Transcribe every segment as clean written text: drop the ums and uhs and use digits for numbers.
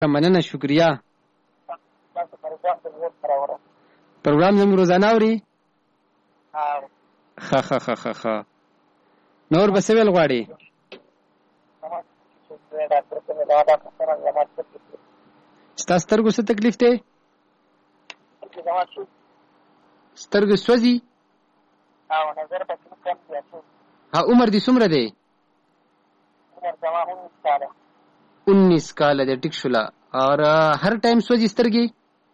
مننه شکریا. پروګرام زموږ روزانه اوري؟ ښه نور به څه ویل غواړې؟ ستا سترګو څه تکلیف دی؟ سترګې سوځي؟ عمر دې څومره دی؟ 19 کاله دی. ټیک شوله. اور هر ټایم سوځي سترګې؟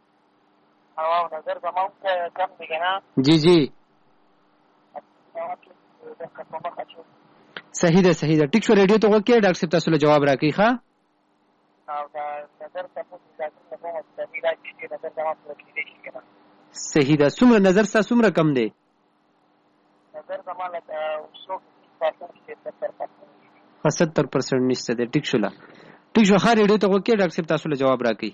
جی صحیح ده. ټیک شو. ریډیو ته غوږ کړئ. ډاکټر صاحب تاسو له جواب راکړئ. ښه صحیح ده. څومره نظر ستا څومره کم دی؟ 70% نشته دی. ټیک شو. ښه ریډیو ته غوږ کړئ. ډاکټر صاحب تاسو له جواب راکړئ.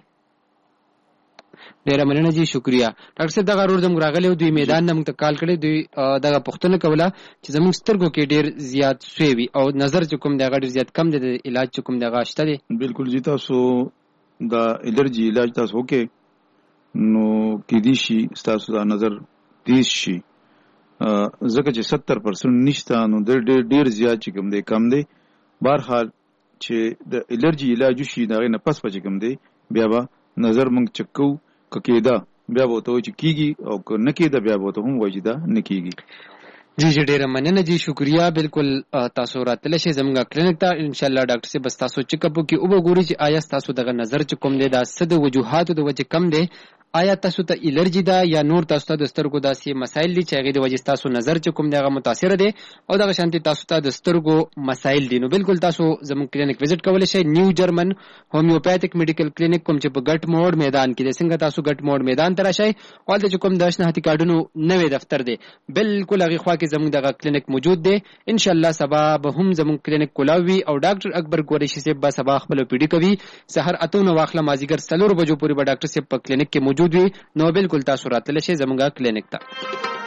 ډیره مننه جی شکریا. ډاکټر صاحب دغه ورور زموږ راغلی و، دوی میدان نه موږ ته کال کړی. دوی دغه پوښتنه کوله چې زموږ سترګو کې ډیر زیات سوی وي او نظر چې کوم دی هغه ډیر زیات کم دی، د علاج چې کوم دی هغه شته دی؟ بالکل جی. تاسو د الرجی علاج تاسو وکړئ نو کېدای شي ستاسو د نظر تیز شي، ځکه چې 70% نشته نو ډیر زیات چې کوم دی کم دی. بهرحال چې د الرجی علاج شي دا غي نه پس پچ کوم دی بیا به نظر موږ چک کوو، کېدا بیا به ته چې کیږي او که نه کېدا بیا به ته هم وایي دا نه کیږي. جی ډیره مننه جی شکریا. بالکل تاسو راتلی شئ زموږ کلینک ته. ان شاء الله ډاکټر صاحب بس تاسو چیک اپ وکړي او وګوري چې آیا تاسو دغه نظر چې کوم دی دا څه د وجوهاتو د وجې کم دی، آیا تاسو ته الرجی ده یا نور تاسو ته د سترګو داسې مسایل دي چې هغې د وجې تاسو نظر چې کوم دی هغه متاثره دی او دغه شانتې تاسو ته د سترګو مسایل دي، نو بالکل تاسو زموږ کلینک وزټ کولی شئ. نیو جرمن هومیوپیتھک میډیکل کلینک کوم چې په ګټ موډ میدان کې دی. څنګه تاسو ګټ موډ میدان ته راشئ او هلته چې کوم د شناختي کارډونو نوی دفتر دی بالکل هغې خوا کې زموږ دغه کلینک موجود دی. ان شاء الله سبا به هم زموږ کلینک کولاو وي او ډاکټر اکبر قریشي صاحب به سبا خپل پیډي کوي. سحر 8 واخله مازیګر 4 بجو پورې به ډاکټر صاحب په کلینک کې موجود وي. نو بالکل تاسو راتلی شئ زموږ کلینک ته.